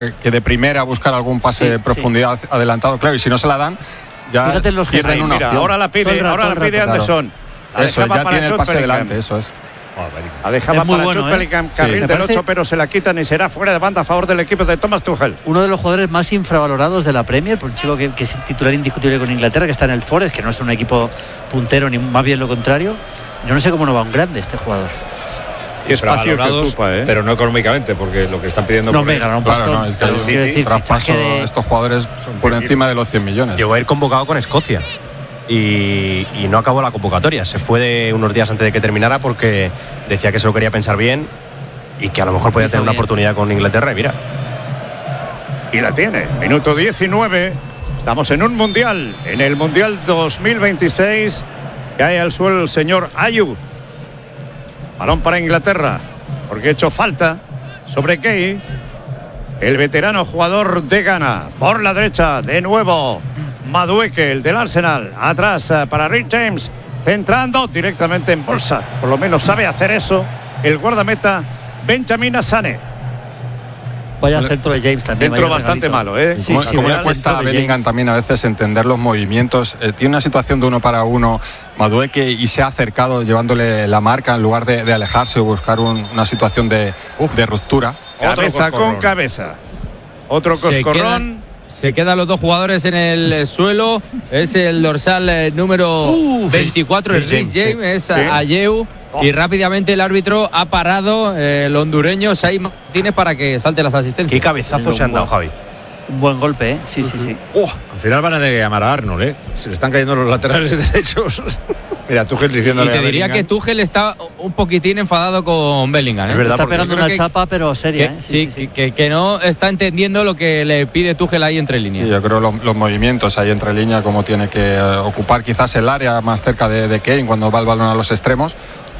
que de primera buscar algún pase de profundidad adelantado, claro, y si no se la dan, ya pierden una opción. Ahora la pide Anderson. Claro. Eso, ya tiene el pase delante, eso es. La dejaba para Jude Bellingham, carril del 8, pero se la quitan y será fuera de banda a favor del equipo de Thomas Tuchel. Uno de los jugadores más infravalorados de la Premier, por un chico que es titular indiscutible con Inglaterra, que está en el Forest, que no es un equipo puntero, ni más bien lo contrario. Yo no sé cómo no va un grande este jugador. Y espacio que ocupa, pero no económicamente, porque lo que están pidiendo no venga, un pastón, claro, no, es que el traspaso de estos jugadores por encima de los 100 millones. Llegó a ir convocado con Escocia y no acabó la convocatoria. Se fue de unos días antes de que terminara porque decía que se lo quería pensar bien y que a lo mejor podía tener una oportunidad con Inglaterra, y mira. Y la tiene. Minuto 19. Estamos en un mundial, en el Mundial 2026. Cae al suelo el señor Ayew. Balón para Inglaterra, porque ha hecho falta sobre Key, el veterano jugador de Ghana. Por la derecha, de nuevo, Madueke, el del Arsenal. Atrás para Rick James, centrando directamente en bolsa. Por lo menos sabe hacer eso el guardameta Benjamin Asane. Vaya centro de James también. Dentro bastante malo, ¿eh? Como le cuesta a Bellingham también a veces entender los movimientos. Tiene una situación de 1 para 1 Madueke y se ha acercado llevándole la marca en lugar de alejarse o buscar una situación de ruptura. Cabeza con cabeza. Otro coscorrón. Se quedan los dos jugadores en el suelo. Es el dorsal número 24, el Rhys James, es Ayew. Y rápidamente el árbitro ha parado el hondureño Said Martínez para que salte las asistencias. Qué cabezazos se han dado, Javi. Un buen golpe, ¿eh? Sí. Al final van a tener que llamar a Arnold, ¿eh? Se le están cayendo los laterales derechos. Mira, Tuchel diciéndole. Y te diría que Tuchel está un poquitín enfadado con Bellingham, ¿eh? Es verdad, está pegando una chapa, pero seria, ¿eh? Que no está entendiendo lo que le pide Tuchel ahí entre líneas. Sí, yo creo los movimientos ahí entre líneas, como tiene que ocupar quizás el área más cerca de Kane cuando va el balón a los extremos.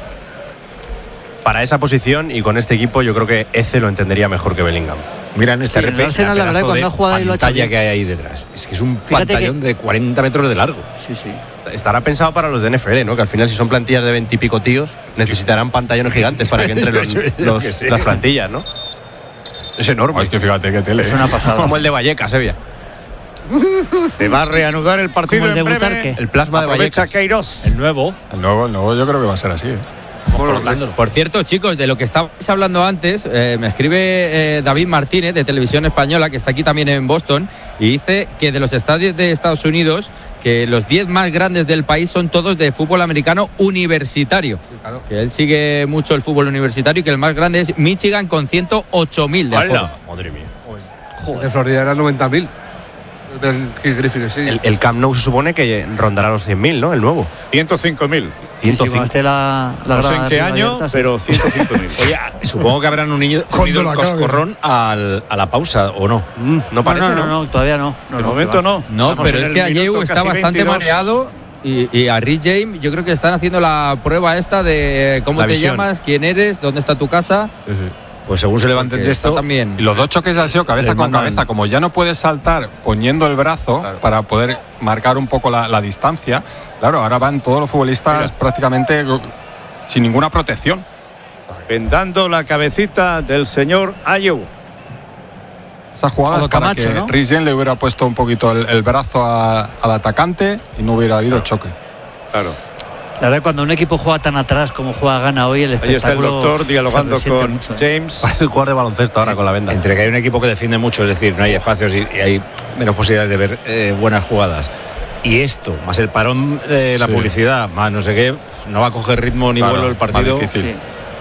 Para esa posición y con este equipo yo creo que Eze lo entendería mejor que Bellingham. Mira en este repente la verdad, cuando ha jugado y lo ha hecho pantalla que hay ahí detrás. Es que es un pantallón de 40 metros de largo. Sí. Estará pensado para los de NFL, ¿no? Que al final, si son plantillas de 20 y pico tíos, necesitarán pantallones gigantes para que entren las plantillas, ¿no? Es enorme. Es que fíjate que tele. Es una pasada. Como el de Vallecas, Sevilla. Se va a reanudar el partido el en breve. Butarque. El plasma de Aprovecha Vallecas. Queiroz. El nuevo, yo creo que va a ser así, ¿eh? Por cierto, chicos, de lo que estabais hablando antes, me escribe David Martínez de Televisión Española, que está aquí también en Boston, y dice que de los estadios de Estados Unidos, que los 10 más grandes del país son todos de fútbol americano universitario. Claro. Que él sigue mucho el fútbol universitario y que el más grande es Michigan con 108.000 de aforo. Madre mía. De Florida era 90.000. Griffin, sí. El Camp Nou se supone que rondará los 100.000, ¿no? El nuevo. 105.000. Sí, la no sé en qué año, abierta, pero 105.000. Oye, supongo que habrán unido el coscorrón a la pausa, ¿o no? No parece, no, todavía no. De momento no. No, pero es que Ayew está bastante 22. mareado y a Rhys James yo creo que están haciendo la prueba esta de cómo te llamas, quién eres, dónde está tu casa. Sí. Pues según se levanten de esto también. Y los dos choques han sido cabeza con cabeza. Como ya no puedes saltar poniendo el brazo para poder marcar un poco la distancia, claro, ahora van todos los futbolistas prácticamente sin ninguna protección. Vendando la cabecita del señor Ayew. Esa jugada es para que Rhys James le hubiera puesto un poquito el brazo al atacante y no hubiera habido choque. Claro. La verdad, cuando un equipo juega tan atrás como juega Ghana hoy, el espectáculo. Ahí está el doctor dialogando con mucho. James. Parece el jugador de baloncesto ahora con la venda. Entre que hay un equipo que defiende mucho, es decir, no hay espacios y hay menos posibilidades de ver buenas jugadas. Y esto, más el parón de la publicidad, más no sé qué, no va a coger ritmo ni vuelo el partido. Difícil.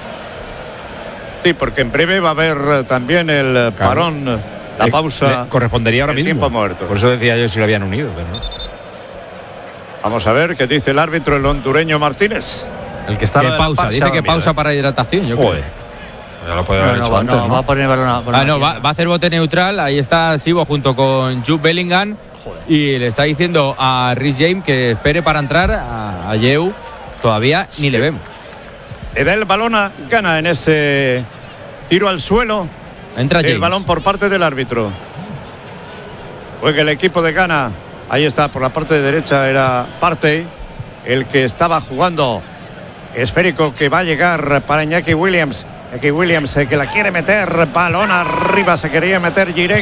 Sí, porque en breve va a haber también el parón, la pausa. Correspondería ahora mismo. Tiempo muerto. Por eso decía yo si lo habían unido, pero no. Vamos a ver qué dice el árbitro, el hondureño Martínez. El que está. Dice que pausa para hidratación. Joder. Ya lo podía haber hecho antes, ¿no? Va a poner el balón va a hacer bote neutral. Ahí está Sibo junto con Jude Bellingham. Y le está diciendo a Rhys James que espere para entrar. A Ayew todavía ni le vemos. Le da el balón a Ghana en ese tiro al suelo. Entra James. El balón por parte del árbitro. Juega el equipo de Ghana. Ahí está, por la parte de derecha era Partey, el que estaba jugando. Esférico que va a llegar para Iñaki Williams. Aquí Williams que la quiere meter, balón arriba, se quería meter Giré.